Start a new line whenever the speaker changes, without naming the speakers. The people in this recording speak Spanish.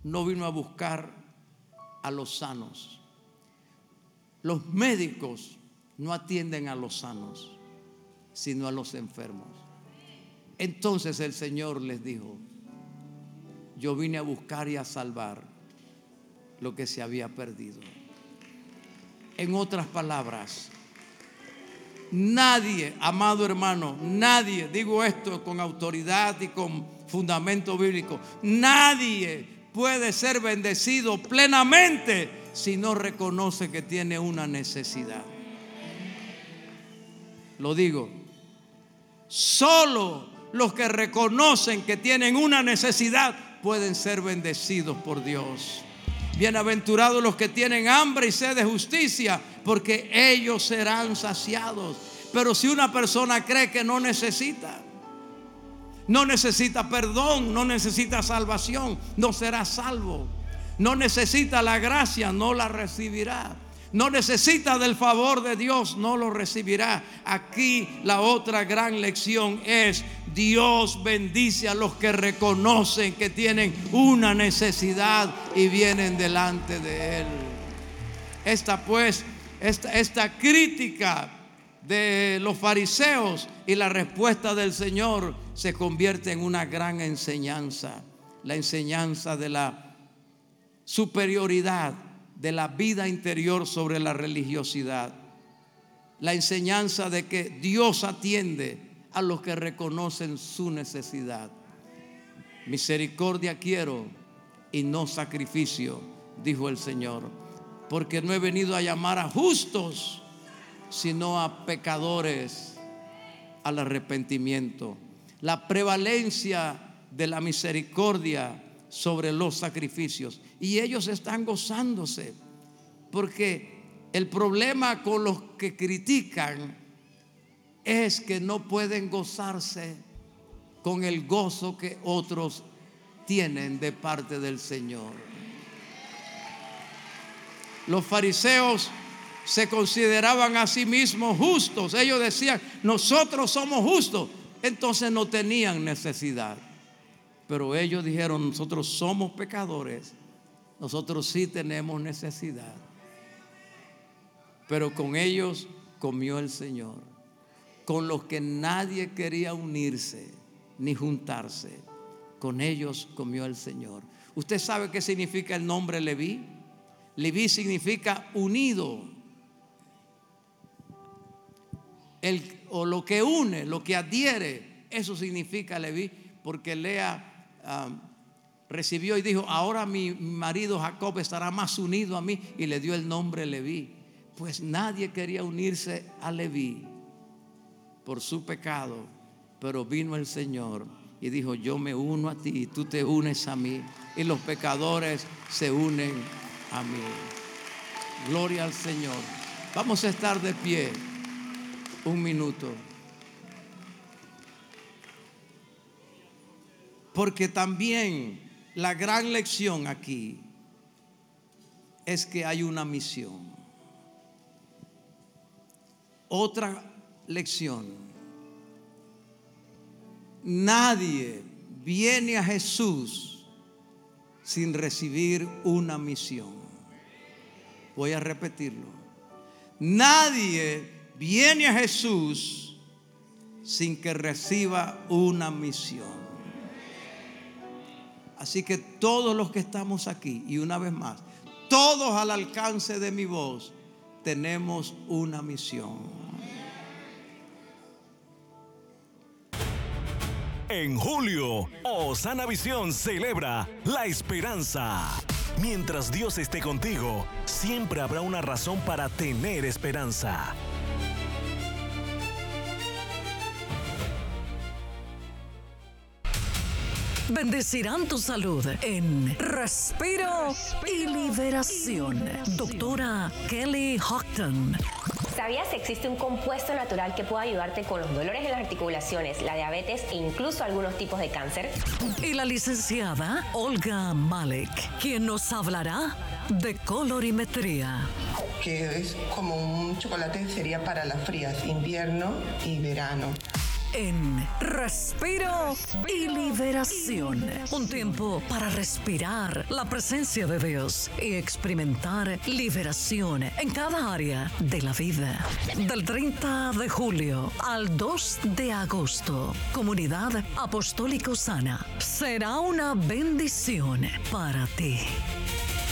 no vino a buscar a los sanos. Los médicos no atienden a los sanos, sino a los enfermos. Entonces el Señor les dijo: yo vine a buscar y a salvar lo que se había perdido. En otras palabras, nadie, amado hermano, nadie, digo esto con autoridad y con fundamento bíblico, nadie puede ser bendecido plenamente si no reconoce que tiene una necesidad. Lo digo, solo los que reconocen que tienen una necesidad pueden ser bendecidos por Dios. Bienaventurados los que tienen hambre y sed de justicia, porque ellos serán saciados. Pero si una persona cree que no necesita perdón, no necesita salvación, no será salvo. No necesita la gracia, no la recibirá. No necesita del favor de Dios, no lo recibirá. Aquí la otra gran lección es: Dios bendice a los que reconocen que tienen una necesidad y vienen delante de Él. Esta crítica de los fariseos y la respuesta del Señor se convierte en una gran enseñanza. La enseñanza de la superioridad de la vida interior sobre la religiosidad. La enseñanza de que Dios atiende a los que reconocen su necesidad. Misericordia quiero y no sacrificio, dijo el Señor, porque no he venido a llamar a justos, sino a pecadores al arrepentimiento. La prevalencia de la misericordia sobre los sacrificios, y ellos están gozándose, porque el problema con los que critican es que no pueden gozarse con el gozo que otros tienen de parte del Señor. Los fariseos se consideraban a sí mismos justos. Ellos decían: nosotros somos justos. Entonces no tenían necesidad. Pero ellos dijeron: nosotros somos pecadores, nosotros sí tenemos necesidad. Pero con ellos comió el Señor. Con los que nadie quería unirse ni juntarse, con ellos comió el Señor. ¿Usted sabe qué significa el nombre Leví? Leví significa unido. O lo que une, lo que adhiere, eso significa Leví. Porque Lea recibió y dijo: ahora mi marido Jacob estará más unido a mí, y le dio el nombre Leví. Pues nadie quería unirse a Leví por su pecado, pero vino el Señor y dijo: yo me uno a ti y tú te unes a mí, y los pecadores se unen a mí. Gloria al Señor. Vamos a estar de pie un minuto, porque también la gran lección aquí es que hay una misión. Otra lección: nadie viene a Jesús sin recibir una misión. Voy a repetirlo. Nadie viene a Jesús sin que reciba una misión. Así que todos los que estamos aquí, y una vez más, todos al alcance de mi voz, tenemos una misión.
En julio, Osana Visión celebra la esperanza. Mientras Dios esté contigo, siempre habrá una razón para tener esperanza.
Bendecirán tu salud en Respiro y Liberación. Doctora Kelly Houghton.
¿Sabías que existe un compuesto natural que puede ayudarte con los dolores en las articulaciones, la diabetes e incluso algunos tipos de cáncer?
Y la licenciada Olga Malek, quien nos hablará de colorimetría.
Que es como un chocolate, sería para las frías, invierno y verano.
en Respiro y Liberación. Un tiempo para respirar la presencia de Dios y experimentar liberación en cada área de la vida. Del 30 de julio al 2 de agosto, Comunidad Apostólico Sana será una bendición para ti.